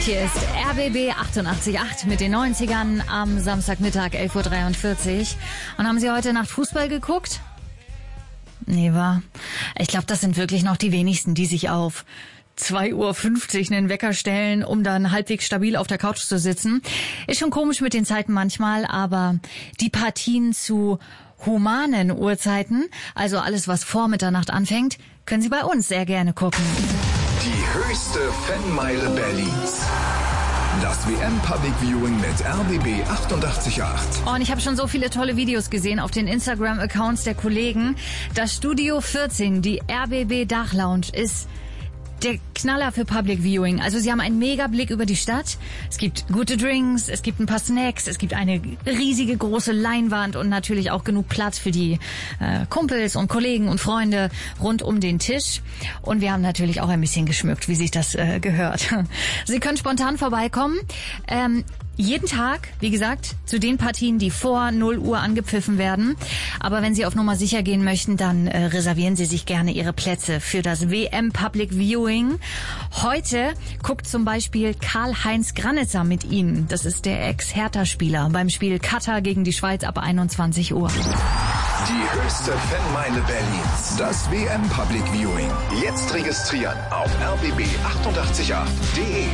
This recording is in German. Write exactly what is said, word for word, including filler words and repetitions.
Hier ist R B B achtundachtzig Komma acht mit den neunzigern am Samstagmittag elf Uhr dreiundvierzig. Und haben Sie heute Nacht Fußball geguckt? Nee, war. Ich glaube, das sind wirklich noch die wenigsten, die sich auf zwei Uhr fünfzig einen Wecker stellen, um dann halbwegs stabil auf der Couch zu sitzen. Ist schon komisch mit den Zeiten manchmal, aber die Partien zu humanen Uhrzeiten, also alles, was vor Mitternacht anfängt, können Sie bei uns sehr gerne gucken. Die höchste Fanmeile Berlins. Das W M Public Viewing mit R B B achtundachtzig Komma acht. Und ich habe schon so viele tolle Videos gesehen auf den Instagram-Accounts der Kollegen. Das Studio vierzehn, die R B B Dachlounge, ist der Knaller für Public Viewing. Also sie haben einen mega Blick über die Stadt. Es gibt gute Drinks, es gibt ein paar Snacks, es gibt eine riesige große Leinwand und natürlich auch genug Platz für die äh, Kumpels und Kollegen und Freunde rund um den Tisch. Und wir haben natürlich auch ein bisschen geschmückt, wie sich das äh, gehört. Sie können spontan vorbeikommen. Ähm, Jeden Tag, wie gesagt, zu den Partien, die vor null Uhr angepfiffen werden. Aber wenn Sie auf Nummer sicher gehen möchten, dann äh, reservieren Sie sich gerne Ihre Plätze für das W M Public Viewing. Heute guckt zum Beispiel Karl-Heinz Granitzer mit Ihnen. Das ist der Ex-Hertha-Spieler beim Spiel Katar gegen die Schweiz ab einundzwanzig Uhr. Die höchste Fanmeile Berlins. Das W M Public Viewing. Jetzt registrieren auf r b b achtundachtzig Komma acht punkt de.